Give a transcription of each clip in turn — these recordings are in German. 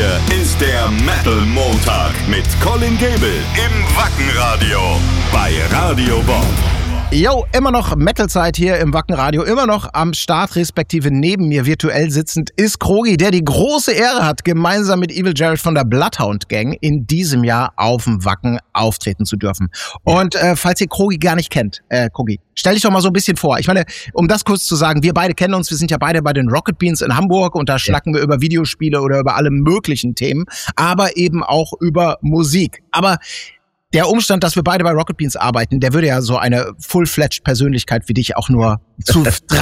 Hier ist der Metal Montag mit Colin Gable im Wackenradio bei Radio Bob. Jo, immer noch Metal-Zeit hier im Wackenradio, immer noch am Start, respektive neben mir virtuell sitzend ist Krogi, der die große Ehre hat, gemeinsam mit Evil Jared von der Bloodhound Gang in diesem Jahr auf dem Wacken auftreten zu dürfen. Und falls ihr Krogi gar nicht kennt, Krogi, stell dich doch mal so ein bisschen vor. Ich meine, um das kurz zu sagen, wir beide kennen uns, wir sind ja beide bei den Rocket Beans in Hamburg und da schnacken wir über Videospiele oder über alle möglichen Themen, aber eben auch über Musik. Aber der Umstand, dass wir beide bei Rocket Beans arbeiten, der würde ja so eine full-fledged Persönlichkeit wie dich auch nur zu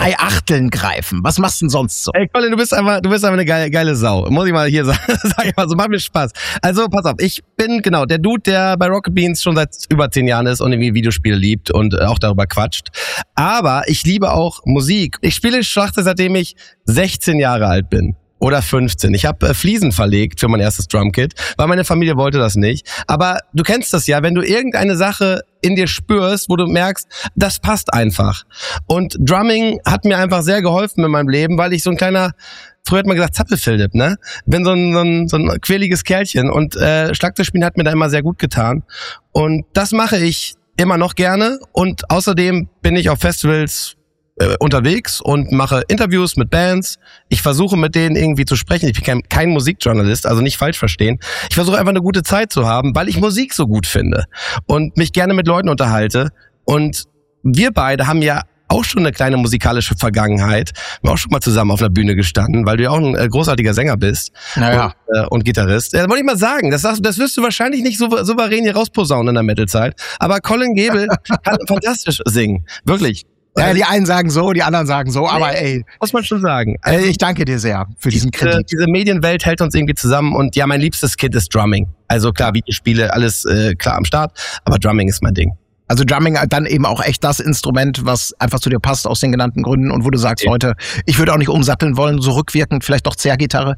3/8 greifen. Was machst du denn sonst so? Ey, Colin, du bist einfach eine geile Sau. Muss ich mal hier sagen. Sag ich mal so, macht mir Spaß. Also, pass auf, ich bin genau der Dude, der bei Rocket Beans schon seit über 10 Jahren ist und irgendwie Videospiele liebt und auch darüber quatscht. Aber ich liebe auch Musik. Ich spiele Schlagzeug, seitdem ich 16 Jahre alt bin. Oder 15. Ich habe Fliesen verlegt für mein erstes Drumkit, weil meine Familie wollte das nicht. Aber du kennst das ja, wenn du irgendeine Sache in dir spürst, wo du merkst, das passt einfach. Und Drumming hat mir einfach sehr geholfen in meinem Leben, weil ich so ein kleiner, früher hat man gesagt Zappelphilipp, ne? Bin so ein quäliges Kerlchen und Schlagzeugspielen hat mir da immer sehr gut getan. Und das mache ich immer noch gerne und außerdem bin ich auf Festivals unterwegs und mache Interviews mit Bands. Ich versuche mit denen irgendwie zu sprechen. Ich bin kein Musikjournalist, also nicht falsch verstehen. Ich versuche einfach eine gute Zeit zu haben, weil ich Musik so gut finde und mich gerne mit Leuten unterhalte. Und wir beide haben ja auch schon eine kleine musikalische Vergangenheit. Wir haben auch schon mal zusammen auf einer Bühne gestanden, weil du ja auch ein großartiger Sänger bist. Naja. Und Gitarrist. Das wollte ich mal sagen. Das wirst du wahrscheinlich nicht so souverän hier rausposaunen in der Metal-Zeit. Aber Colin Gable kann fantastisch singen. Wirklich. Ja, die einen sagen so, die anderen sagen so, aber ey. Muss man schon sagen. Also, Ich danke dir sehr für diesen Kredit. Diese Medienwelt hält uns irgendwie zusammen und ja, mein liebstes Kind ist Drumming. Also klar, Videospiele, alles klar am Start, aber Drumming ist mein Ding. Also Drumming dann eben auch echt das Instrument, was einfach zu dir passt aus den genannten Gründen und wo du sagst heute, ich würde auch nicht umsatteln wollen, so rückwirkend, vielleicht doch Zerrgitarre.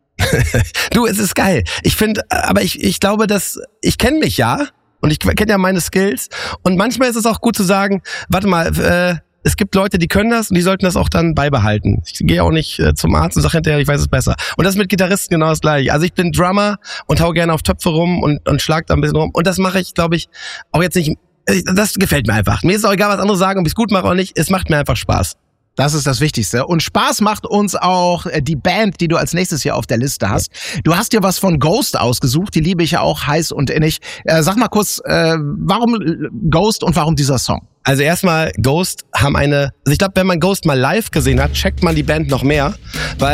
Du, es ist geil. Ich finde, aber ich glaube, dass ich kenne mich ja und ich kenne ja meine Skills und manchmal ist es auch gut zu sagen, warte mal, es gibt Leute, die können das und die sollten das auch dann beibehalten. Ich gehe auch nicht zum Arzt und sage hinterher, ich weiß es besser. Und das ist mit Gitarristen genau das Gleiche. Also ich bin Drummer und hau gerne auf Töpfe rum und schlag da ein bisschen rum. Und das mache ich, glaube ich, auch jetzt nicht. Das gefällt mir einfach. Mir ist auch egal, was andere sagen, ob ich es gut mache oder nicht. Es macht mir einfach Spaß. Das ist das Wichtigste. Und Spaß macht uns auch die Band, die du als nächstes hier auf der Liste hast. Du hast dir was von Ghost ausgesucht, die liebe ich ja auch heiß und innig. Sag mal kurz, warum Ghost und warum dieser Song? Also erstmal, Ghost haben also ich glaube, wenn man Ghost mal live gesehen hat, checkt man die Band noch mehr, weil